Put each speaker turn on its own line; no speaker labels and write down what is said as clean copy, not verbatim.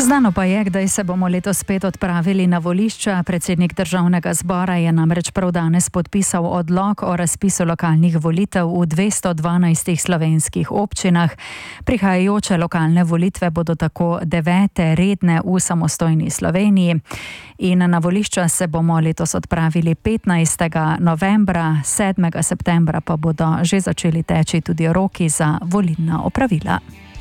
Znano pa je, kdaj se bomo letos spet odpravili na volišča. Predsednik Državnega zbora je namreč prav danes podpisal odlok o razpisu lokalnih volitev v 212 slovenskih občinah. Prihajajoče lokalne volitve bodo tako 9. redne v samostojni Sloveniji. In na volišča se bomo letos odpravili 15. novembra, 7. septembra pa bodo že začeli teči tudi roki za volilna opravila.